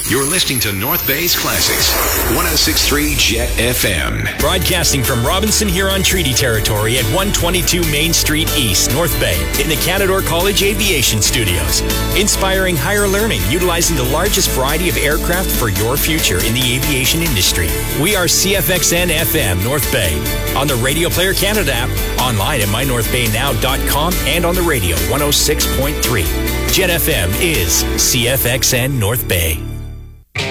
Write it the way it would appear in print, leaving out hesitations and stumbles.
You're listening to North Bay's Classics, 106.3 Jet FM. Broadcasting from Robinson Huron Treaty Territory at 122 Main Street East, North Bay, in the Canadore College Aviation Studios. Inspiring higher learning, utilizing the largest variety of aircraft for your future in the aviation industry. We are CFXN FM North Bay, on the Radio Player Canada app, online at mynorthbaynow.com, and on the radio 106.3. Jet FM is CFXN North Bay.